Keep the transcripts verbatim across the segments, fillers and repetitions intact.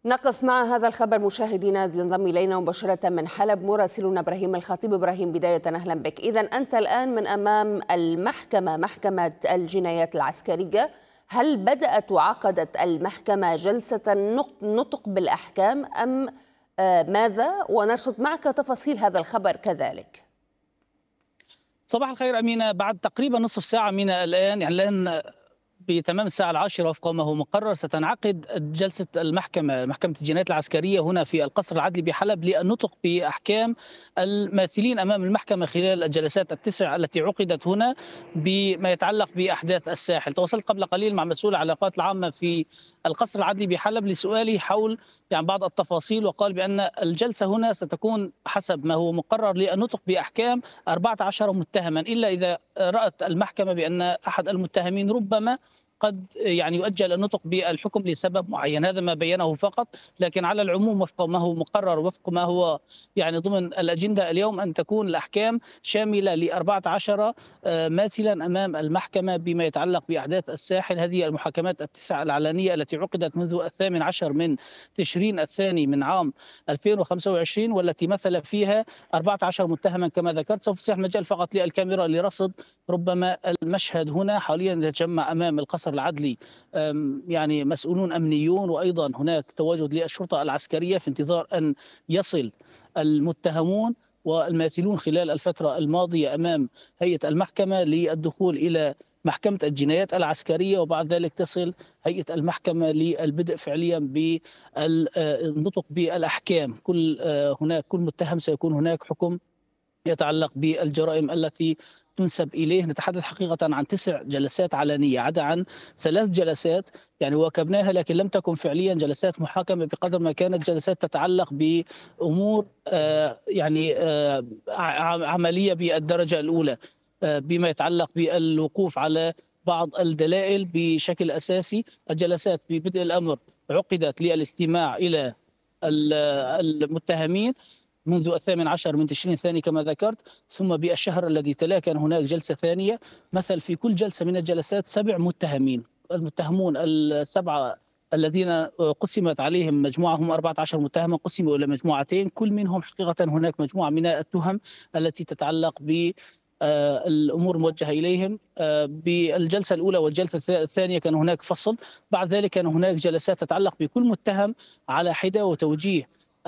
نقف مع هذا الخبر مشاهدينا. ينضم إلينا مباشرة من حلب مراسلنا إبراهيم الخطيب. إبراهيم، بداية أهلا بك. إذا أنت الآن من أمام المحكمة، محكمة الجنايات العسكرية. هل بدأت وعقدت المحكمة جلسة نطق بالأحكام أم آه ماذا؟ ونرصد معك تفاصيل هذا الخبر كذلك. صباح الخير أمينة. بعد تقريبا نصف ساعة من الآن، يعني الآن بتمام الساعة العاشرة وفق ما هو مقرر، ستنعقد جلسة المحكمة محكمة الجنايات العسكرية هنا في القصر العدلي بحلب للنطق بأحكام الماثلين أمام المحكمة خلال الجلسات التسع التي عقدت هنا بما يتعلق بأحداث الساحل. تواصلت قبل قليل مع مسؤول العلاقات العامة في القصر العدلي بحلب لسؤالي حول يعني بعض التفاصيل، وقال بأن الجلسة هنا ستكون حسب ما هو مقرر للنطق بأحكام أربعة عشر متهما، إلا إذا رأت المحكمة بأن أحد المتهمين ربما قد يعني يؤجل النطق بالحكم لسبب معين. هذا ما بينه فقط، لكن على العموم وفق ما هو مقرر وفق ما هو يعني ضمن الأجندة اليوم أن تكون الأحكام شاملة ل أربعة عشر ماثلا أمام المحكمة بما يتعلق بأحداث الساحل. هذه المحاكمات التسع العلنية التي عقدت منذ الثامن عشر من تشرين الثاني من عام ألفين وخمسة وعشرين، والتي مثل فيها أربعة عشر متهما كما ذكرت. سوف تفتح المجال فقط للكاميرا لرصد ربما المشهد هنا. حاليا يتجمع أمام القصر العدلي يعني مسؤولون أمنيون، وأيضا هناك تواجد للشرطة العسكرية في انتظار أن يصل المتهمون والماثلون خلال الفترة الماضية أمام هيئة المحكمة للدخول إلى محكمة الجنايات العسكرية، وبعد ذلك تصل هيئة المحكمة للبدء فعليا بالنطق بالأحكام. كل هناك كل متهم سيكون هناك حكم يتعلق بالجرائم التي تنسب إليه. نتحدث حقيقة عن تسع جلسات علنية عدا عن ثلاث جلسات يعني واكبناها، لكن لم تكن فعليا جلسات محاكمة بقدر ما كانت جلسات تتعلق بأمور آه يعني آه عملية بالدرجة الأولى، آه بما يتعلق بالوقوف على بعض الدلائل بشكل أساسي. الجلسات في بدء الأمر عقدت للاستماع إلى المتهمين منذ الثامن عشر من تشرين الثاني كما ذكرت، ثم بالشهر الذي تلاه كان هناك جلسة ثانية مثل في كل جلسة من الجلسات سبع متهمين. المتهمون السبعة الذين قسمت عليهم مجموعة هم أربعة عشر متهما قسموا إلى مجموعتين، كل منهم حقيقة هناك مجموعة من التهم التي تتعلق ب الأمور موجهة إليهم. بالجلسة الأولى والجلسة الثانية كان هناك فصل، بعد ذلك كان هناك جلسات تتعلق بكل متهم على حدة وتوجيه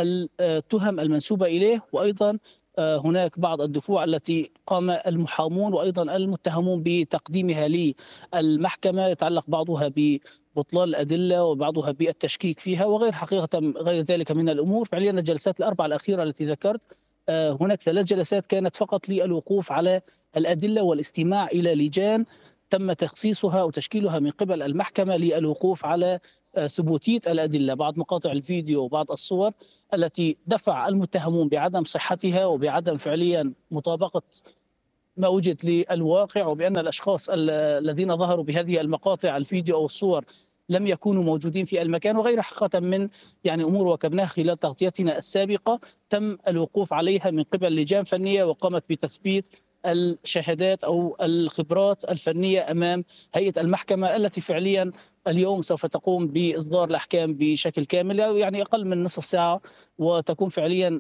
التهم المنسوبة إليه، وأيضا هناك بعض الدفوع التي قام المحامون وأيضا المتهمون بتقديمها للمحكمة يتعلق بعضها ببطلان الأدلة وبعضها بالتشكيك فيها وغير حقيقة غير ذلك من الأمور. فعليا الجلسات الأربعة الأخيرة التي ذكرت هناك ثلاث جلسات كانت فقط للوقوف على الأدلة والاستماع إلى لجان تم تخصيصها وتشكيلها من قبل المحكمة للوقوف على ثبوتية الأدلة، بعض مقاطع الفيديو وبعض الصور التي دفع المتهمون بعدم صحتها وبعدم فعليا مطابقة ما وجد للواقع، وبأن الأشخاص الذين ظهروا بهذه المقاطع الفيديو أو الصور لم يكونوا موجودين في المكان، وغير حقيقة من يعني أمور وكبناها خلال تغطيتنا السابقة تم الوقوف عليها من قبل لجان فنية وقامت بتثبيت الشهادات أو الخبرات الفنية أمام هيئة المحكمة التي فعليا اليوم سوف تقوم بإصدار الأحكام بشكل كامل، يعني أقل من نصف ساعة، وتكون فعليا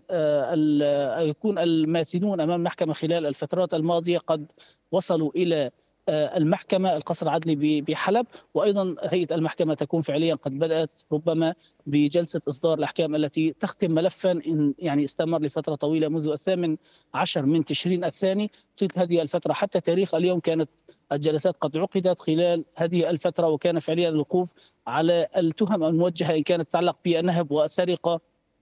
يكون الماثلون أمام المحكمة خلال الفترات الماضية قد وصلوا إلى المحكمة القصر العدلي بحلب، وأيضا هيئة المحكمة تكون فعليا قد بدأت ربما بجلسة إصدار الأحكام التي تختم ملفا إن يعني استمر لفترة طويلة منذ الثامن عشر من تشرين الثاني. طيلة هذه الفترة حتى تاريخ اليوم كانت الجلسات قد عقدت خلال هذه الفترة، وكان فعليا الوقوف على التهم الموجهة إن كانت تتعلق بالنهب والسرقة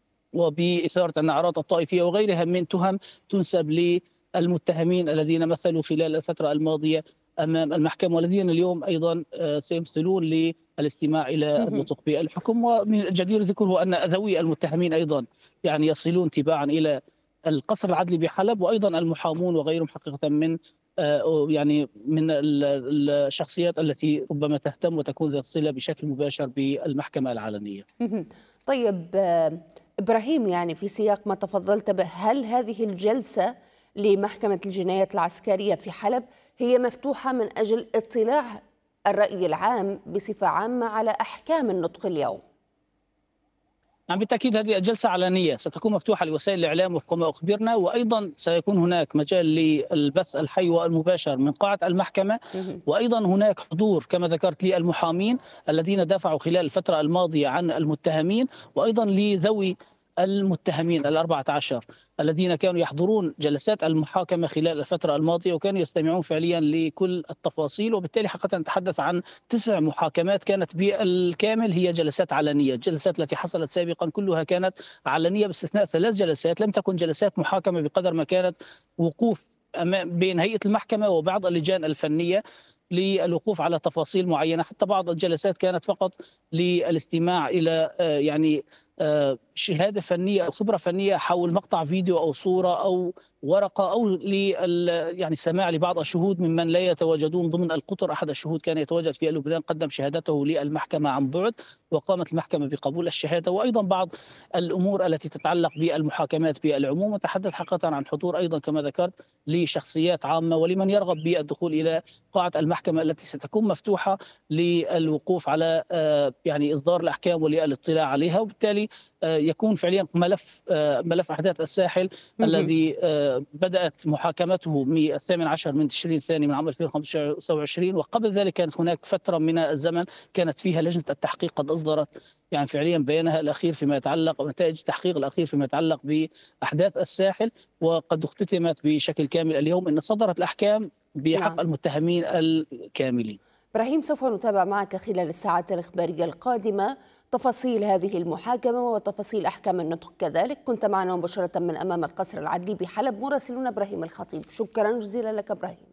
وبإثارة النعرات الطائفية وغيرها من تهم تنسب للمتهمين الذين مثلوا خلال الفترة الماضية أمام المحكمة، والذين اليوم أيضا سيمثلون للاستماع إلى النطق بالحكم. ومن الجدير ذكره أن ذوي المتهمين أيضا يعني يصلون تباعا إلى القصر العدلي بحلب، وأيضا المحامون وغيرهم حقيقة من يعني من الشخصيات التي ربما تهتم وتكون ذات صلة بشكل مباشر بالمحكمة العلنية. طيب إبراهيم، يعني في سياق ما تفضلت به، هل هذه الجلسة لمحكمة الجنايات العسكرية في حلب هي مفتوحة من أجل اطلاع الرأي العام بصفة عامة على أحكام النطق اليوم؟ نعم بالتأكيد هذه جلسة علنية ستكون مفتوحة لوسائل الإعلام وفق ما أخبرنا، وأيضا سيكون هناك مجال للبث الحي والمباشر من قاعة المحكمة، مهم. وأيضا هناك حضور كما ذكرت للمحامين الذين دافعوا خلال الفترة الماضية عن المتهمين، وأيضا لذوي المتهمين الأربعة عشر الذين كانوا يحضرون جلسات المحاكمة خلال الفترة الماضية وكانوا يستمعون فعليا لكل التفاصيل. وبالتالي حقيقة نتحدث عن تسع محاكمات كانت بالكامل هي جلسات علنية. الجلسات التي حصلت سابقا كلها كانت علنية باستثناء ثلاث جلسات لم تكن جلسات محاكمة بقدر ما كانت وقوف أمام بين هيئة المحكمة وبعض اللجان الفنية للوقوف على تفاصيل معينة. حتى بعض الجلسات كانت فقط للاستماع إلى آه، يعني آه، شهادة فنية أو خبرة فنية حول مقطع فيديو أو صورة أو ورقة، أو لل يعني سماع لبعض الشهود ممن لا يتواجدون ضمن القطر. أحد الشهود كان يتواجد في لبنان قدم شهادته للمحكمة عن بعد وقامت المحكمة بقبول الشهادة، وأيضا بعض الأمور التي تتعلق بالمحاكمات بالعموم. وتحدث حقيقة عن حضور أيضا كما ذكرت لشخصيات عامة ولمن يرغب بالدخول إلى قاعة المحكمة التي ستكون مفتوحة للوقوف على آه، يعني إصدار الأحكام وللاطلاع عليها. وبالتالي آه، يكون فعليا ملف آه، ملف أحداث الساحل مهم. الذي آه، بدأت محاكمته من الثامن عشر من تشرين الثاني من عام ألفين وخمسة وعشرين، وقبل ذلك كانت هناك فترة من الزمن كانت فيها لجنة التحقيق قد أصدرت يعني فعليا بيانها الأخير فيما يتعلق ونتائج التحقيق الأخير فيما يتعلق بأحداث الساحل، وقد اختتمت بشكل كامل اليوم إن صدرت الأحكام بحق نعم المتهمين الكاملين. إبراهيم، سوف نتابع معك خلال الساعات الإخبارية القادمة تفاصيل هذه المحاكمة وتفاصيل أحكام النطق كذلك. كنت معنا مباشرة من أمام القصر العدلي بحلب مراسلنا إبراهيم الخطيب، شكرا جزيلا لك إبراهيم.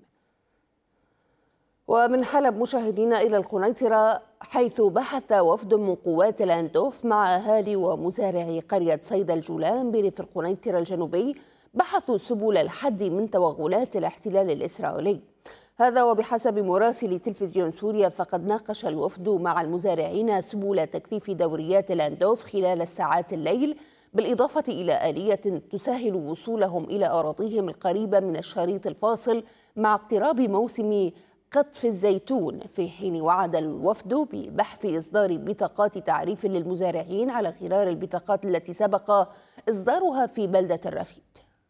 ومن حلب مشاهدينا إلى القنيطرة، حيث بحث وفد من قوات الأندوف مع أهالي ومزارعي قرية صيد الجولان بريف القنيطرة الجنوبي بحثوا سبل الحد من توغلات الاحتلال الإسرائيلي. هذا وبحسب مراسل تلفزيون سوريا، فقد ناقش الوفد مع المزارعين سبل تكثيف دوريات الأندوف خلال الساعات الليل، بالإضافة إلى آلية تسهل وصولهم إلى أراضيهم القريبة من الشريط الفاصل مع اقتراب موسم قطف الزيتون، في حين وعد الوفد ببحث إصدار بطاقات تعريف للمزارعين على غرار البطاقات التي سبق إصدارها في بلدة الرفيد.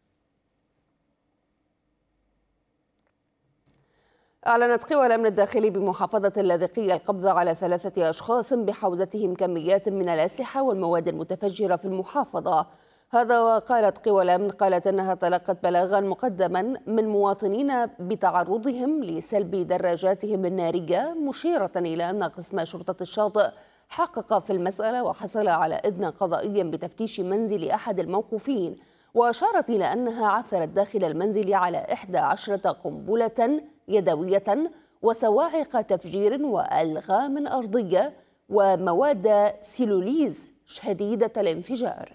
أعلنت قوى الأمن الداخلي بمحافظة اللاذقية القبض على ثلاثة أشخاص بحوزتهم كميات من الأسلحة والمواد المتفجرة في المحافظة. هذا وقالت قوى الأمن قالت أنها تلقت بلاغا مقدما من مواطنين بتعرضهم لسلب دراجاتهم النارية، مشيرة إلى أن قسم شرطة الشاطئ حقق في المسألة وحصل على إذن قضائي بتفتيش منزل أحد الموقوفين، وأشارت إلى أنها عثرت داخل المنزل على إحدى عشرة قنبلة يدوية وصواعق تفجير وألغام أرضية ومواد سيلوليز شديدة الانفجار.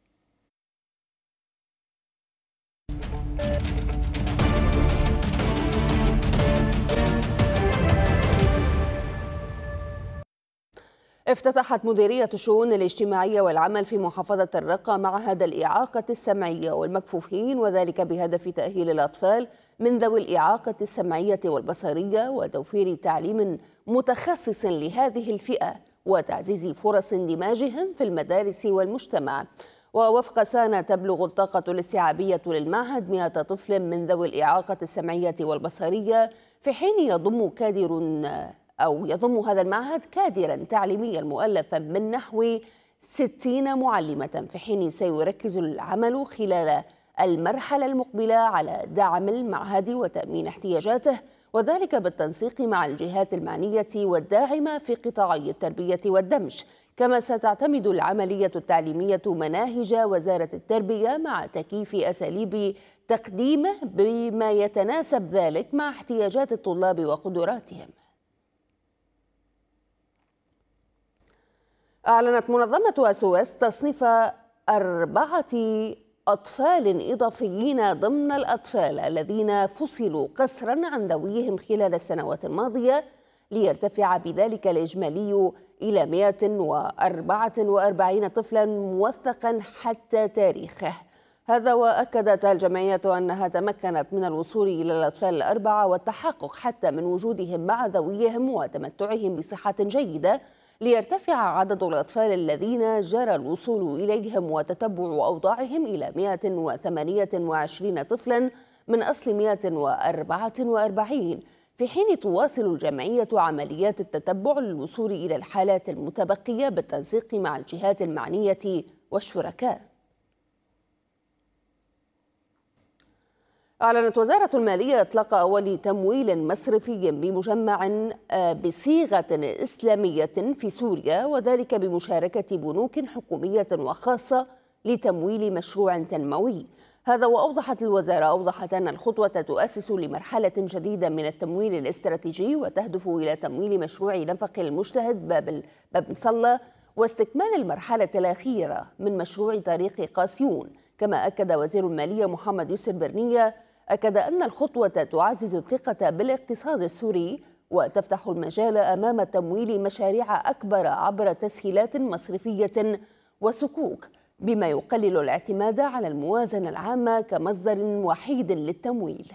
افتتحت مديرية الشؤون الاجتماعية والعمل في محافظة الرقة معهد الإعاقة السمعية والمكفوفين، وذلك بهدف تأهيل الأطفال من ذوي الإعاقة السمعية والبصرية وتوفير تعليم متخصص لهذه الفئة وتعزيز فرص اندماجهم في المدارس والمجتمع. ووفق سنة تبلغ الطاقة الاستيعابية للمعهد مئة طفل من ذوي الإعاقة السمعية والبصرية، في حين يضم كادر أو يضم هذا المعهد كادرا تعليميا مؤلفا من نحو ستين معلمة، في حين سيركز العمل خلال المرحلة المقبلة على دعم المعهد وتأمين احتياجاته، وذلك بالتنسيق مع الجهات المعنية والداعمة في قطاعي التربية والدمج. كما ستعتمد العملية التعليمية مناهج وزارة التربية مع تكييف أساليب تقديمه بما يتناسب ذلك مع احتياجات الطلاب وقدراتهم. أعلنت منظمة اس او اس تصنيف أربعة أطفال إضافيين ضمن الأطفال الذين فصلوا قسرا عن ذويهم خلال السنوات الماضية، ليرتفع بذلك الإجمالي إلى مئة وأربعة وأربعين طفلا موثقا حتى تاريخه. هذا وأكدت الجمعية أنها تمكنت من الوصول إلى الأطفال الأربعة والتحقق حتى من وجودهم مع ذويهم وتمتعهم بصحة جيدة، ليرتفع عدد الأطفال الذين جرى الوصول إليهم وتتبع أوضاعهم إلى مئة وثمانية وعشرين طفلا من أصل مئة وأربعة وأربعين، في حين تواصل الجمعية عمليات التتبع للوصول إلى الحالات المتبقية بالتنسيق مع الجهات المعنية والشركاء. أعلنت وزارة المالية إطلاق أول تمويل مصرفي بمجمع بصيغة إسلامية في سوريا، وذلك بمشاركة بنوك حكومية وخاصة لتمويل مشروع تنموي. هذا وأوضحت الوزارة أوضحت أن الخطوة تؤسس لمرحلة جديدة من التمويل الاستراتيجي، وتهدف إلى تمويل مشروع نفق المجتهد باب باب مصلى واستكمال المرحلة الأخيرة من مشروع طريق قاسيون. كما أكد وزير المالية محمد يوسف برنية أكد أن الخطوة تعزز الثقة بالاقتصاد السوري وتفتح المجال أمام تمويل مشاريع أكبر عبر تسهيلات مصرفية وصكوك، بما يقلل الاعتماد على الموازنة العامة كمصدر وحيد للتمويل.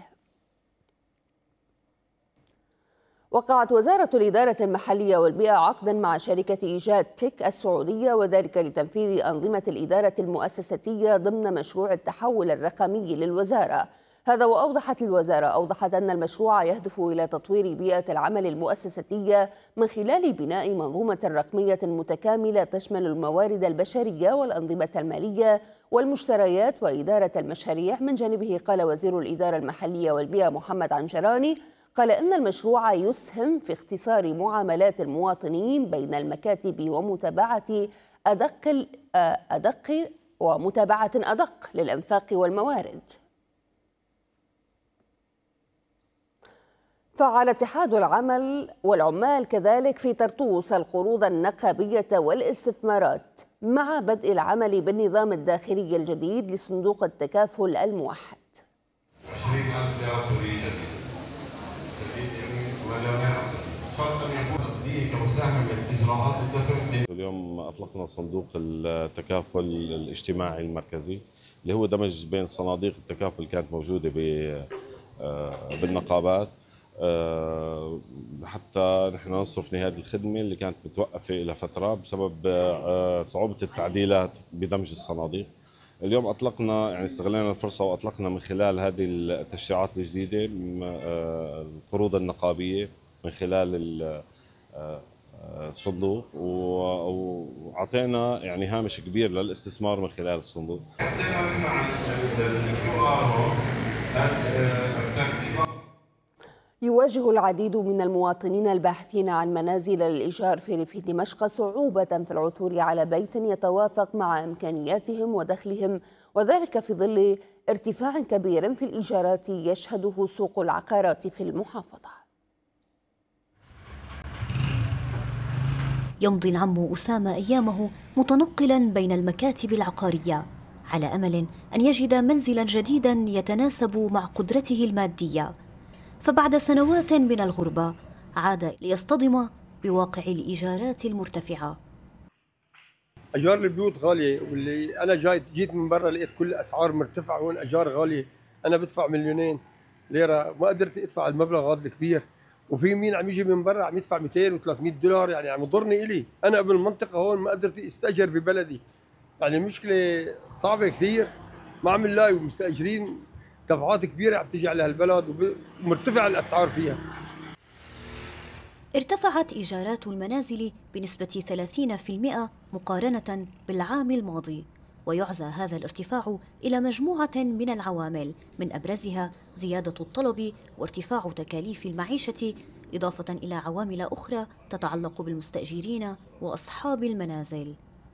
وقعت وزارة الإدارة المحلية والبيئة عقدا مع شركة إيجاد تك السعودية، وذلك لتنفيذ أنظمة الإدارة المؤسساتية ضمن مشروع التحول الرقمي للوزارة. هذا وأوضحت الوزارة أوضحت أن المشروع يهدف إلى تطوير بيئة العمل المؤسساتية من خلال بناء منظومة رقمية متكاملة تشمل الموارد البشرية والأنظمة المالية والمشتريات وإدارة المشاريع. من جانبه قال وزير الإدارة المحلية والبيئة محمد عنجراني قال إن المشروع يسهم في اختصار معاملات المواطنين بين المكاتب ومتابعة أدق أدق ومتابعة أدق للأنفاق والموارد. فعل اتحاد العمل والعمال كذلك في طرطوس القروض النقابية والاستثمارات مع بدء العمل بالنظام الداخلي الجديد لصندوق التكافل الموحد. عشرين ألف ليرة سورية جديدة. شرط أن يكون تقديم كمساهمة من إجراءات الدفع. اليوم أطلقنا صندوق التكافل الاجتماعي المركزي اللي هو دمج بين صناديق التكافل اللي كانت موجودة بالنقابات حتى نحن نصرف نهاية الخدمة اللي كانت متوقفة إلى فترة بسبب صعوبة التعديلات بدمج الصناديق. اليوم أطلقنا يعني استغلينا الفرصة وأطلقنا من خلال هذه التشريعات الجديدة القروض النقابية من خلال الصندوق، وعطينا يعني هامش كبير للاستثمار من خلال الصندوق. يواجه العديد من المواطنين الباحثين عن منازل للإيجار في ريف دمشق صعوبة في العثور على بيت يتوافق مع إمكانياتهم ودخلهم، وذلك في ظل ارتفاع كبير في الإيجارات يشهده سوق العقارات في المحافظة. يمضي العم أسامة أيامه متنقلا بين المكاتب العقارية على أمل أن يجد منزلا جديدا يتناسب مع قدرته المادية، فبعد سنوات من الغربة عاد ليصطدم بواقع الإيجارات المرتفعة. أجار البيوت غالية، واللي أنا جاي جيت من برا لقيت كل الأسعار مرتفعة، هون أجار غالية. أنا بدفع مليونين ليرة ما قدرت أدفع المبلغ هذا الكبير، وفي مين عم يجي من برا عم يدفع مئتين وثلاثمئة دولار، يعني عم يضرني إلي. أنا قبل المنطقة هون ما قدرت استأجر ببلدي، يعني المشكلة صعبة كثير، ما عم نلاقي، ومستأجرين دفعات كبيرة عم تيجي على هالبلد ومرتفع الأسعار فيها. ارتفعت إيجارات المنازل بنسبة ثلاثين بالمئة مقارنة بالعام الماضي، ويعزى هذا الارتفاع إلى مجموعة من العوامل من أبرزها زيادة الطلب وارتفاع تكاليف المعيشة، إضافة إلى عوامل أخرى تتعلق بالمستأجرين وأصحاب المنازل.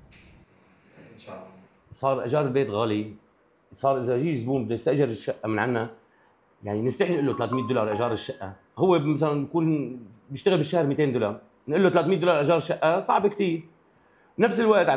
صار إيجار البيت غالي، صار إذا يجي زبون بده يستأجر الشقة من عنا يعني نستحي نقول له ثلاثمئة دولار إيجار الشقة، هو مثلا بيكون بيشتغل بالشهر مئتين دولار، نقول له ثلاثمئة دولار إيجار الشقة صعب كثير. بنفس الوقت